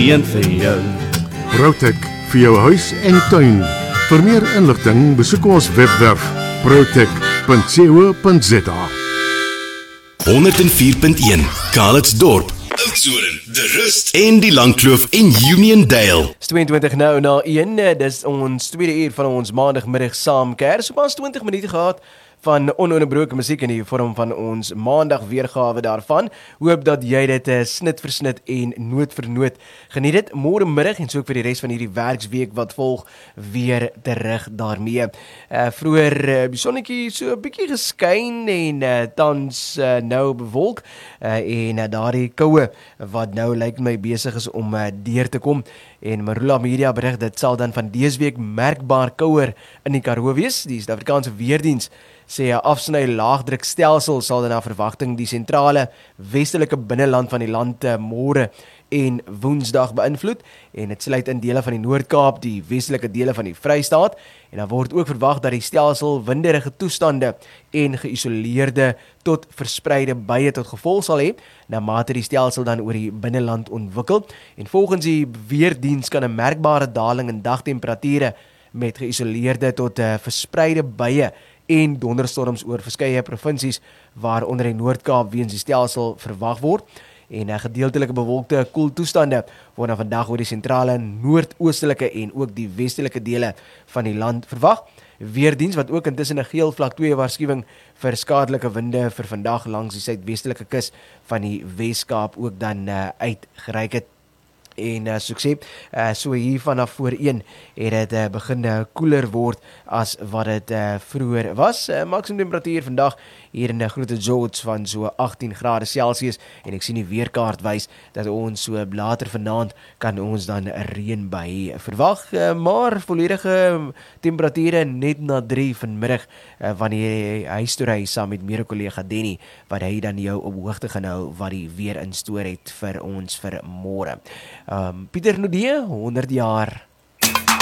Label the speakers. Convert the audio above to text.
Speaker 1: alleen vir jou.
Speaker 2: Protek vir jou huis en tuin. Vir meer inligting besoek ons webwerf protek.co.za.
Speaker 3: 104.1 Calitzdorp, Oudtshoorn, De Rust en die Langkloof en Uniondale.
Speaker 4: 22 nou na 1, dis ons tweede uur van ons maandagmiddag saam kers. So pas 20 minute gehad van ononderbroke musiek in die vorm van ons maandag weergawe daarvan. Hoop dat jy dit snit vir snit en noot vir noot geniet het. Môre middag en so ook vir die res van hierdie werksweek wat volg weer terug daarmee. Vroeër die sonnetjie so 'n bietjie geskyn en tans nou bewolk en daardie koue wat nou lyk my besig is om deur te kom. En Marula Media berig dit sal dan van dese week merkbaar kouer in die Karoo wees. Die Suid-Afrikaanse Weerdiens sê 'n afsny laagdrukstelsel sal dan na verwagting die sentrale westelike binneland van die land môre en Woensdag beïnvloed en dit sluit in dele van die Noord-Kaap, die westelike dele van die Vrystaat en dan word ook verwag dat die stelsel winderige toestande en geïsoleerde tot verspreide buie tot gevolg sal hê, na mate die stelsel dan oor die binneland ontwikkel en volgens die Weerdiens kan 'n merkbare daling in dagtemperature met geïsoleerde tot verspreide buie en donderstorms oor verskeie provinsies waaronder die Noord-Kaap weens die stelsel verwag word. En gedeeltelike bewolkte koeltoestande word vandag oor die sentrale, noordoostelike en ook die westelike dele van die land verwag. Weerdiens wat ook intussen 'n geel vlak 2 waarskuwing vir skadelike winde vir vandag langs die suidwestelike kus van die Wes-Kaap ook dan uitgereik het. En so ek sê, so hier vanaf voor 1 het dit begin koeler word as wat dit vroeër was. Maksimum temperatuur vandag hier in Groote George van so 18 grade Celsius en ek sien die weerkaart wys dat ons so later vanaand kan ons dan 'n reënbui verwag, maar volledige temperature net na 3 vanmiddag wanneer jy huis toe ry saam met mede kollega Denny wat hy dan jou op hoogte gaan hou wat die weer instoor het vir ons vir môre. Pieter Nudee, 100 jaar